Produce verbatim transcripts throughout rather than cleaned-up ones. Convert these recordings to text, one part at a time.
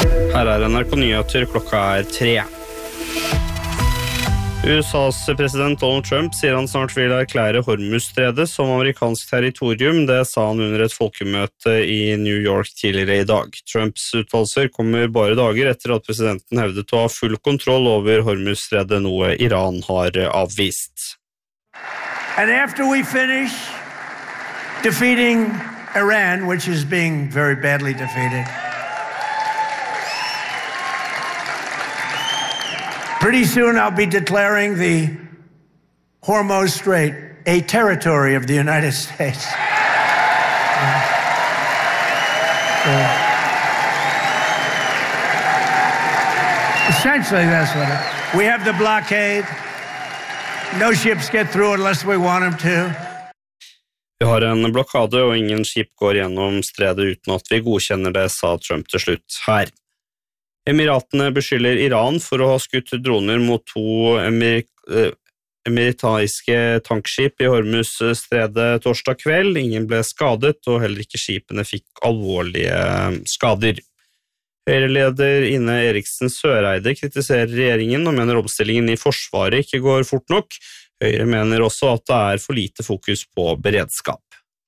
Her er N R K Nyheter, klokka er tre. U S A's president Donald Trump sier han snart vil erklære Hormuzstredet som amerikansk territorium. Det sa han under et folkemøte i New York tidligere i dag. Trumps uttalelser kommer bare dager etter at presidenten hevdet å ha full kontroll over Hormuzstredet, noe Iran har avvist. And after we finish defeating Iran, which is being very badly defeated, pretty soon I'll be declaring the Hormuz Strait a territory of the United States. Yeah. Yeah. Essentially, that's what it is. We have the blockade. No ships get through unless we want them to. Vi har en blokade, og ingen skip går gjennom stredet uten at vi godkjenner det, sa Trump til slutt her. Emiratene beskylder Iran for å ha skutt droner mot to emir emirataiske tankskip i Hormuzstredet torsdag kveld. Ingen ble skadet, og heller ikke skipene fikk alvorlige skader. Høyreleder Ine Eriksen Søreide kritiserer regjeringen og mener omstillingen i Forsvaret ikke går fort nok. Høyre mener også at det er for lite fokus på beredskap.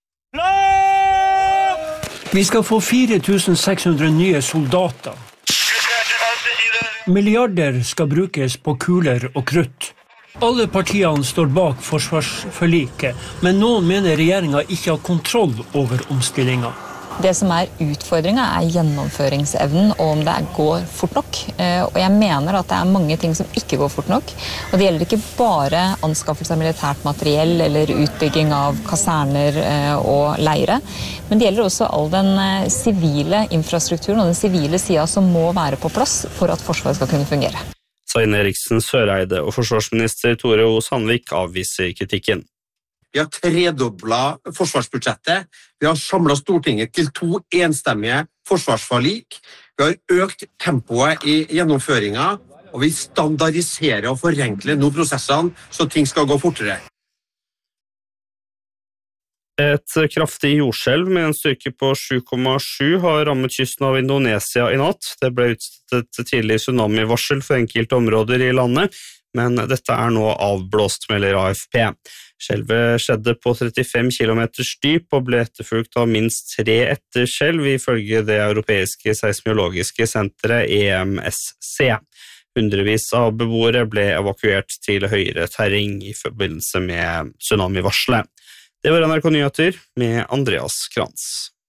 Vi skal få fire tusen seks hundre nye soldater. Milliarder skal brukes på kuler og krutt. Alle partiene står bak forsvarsforliket, men noen mener regjeringen ikke har kontroll over omstillingen. Det som er utfordringen er gjennomføringsevnen, og om det går fort nok. Og jeg mener at det er mange ting som ikke går fort nok. Og det gjelder ikke bare anskaffelse av militært materiell eller utbygging av kaserner og leire, men det gjelder også all den sivile infrastrukturen og den sivile siden som må være på plass for at Forsvaret skal kunne fungere. Sa Ine Eriksen Søreide, og forsvarsminister Tore O. Sandvik avviser kritikken. Vi har tredoblet forsvarsbudsjettet. Vi har samlet Stortinget til to enstemmige forsvarsforlik. Vi har økt tempoet i gjennomføringen, og vi standardiserer og forenkler nå prosessene, så ting skal gå fortere. Et kraftig jordskjelv med en styrke på sju komma sju har rammet kysten av Indonesia i natt. Det ble utstedt tidlig tsunami-varsel for enkelte områder i landet, men dette er nå avblåst, melder A F P. Skjelvet skjedde på trettifem kilometers dyp og ble etterfulgt av minst tre etterskjelv ifølge det europeiske seismologiske senteret E M S C. Hundrevis av beboere ble evakuert til høyere terreng i forbindelse med tsunami-varselet. Det var N R K Nyheter med Andreas Krantz.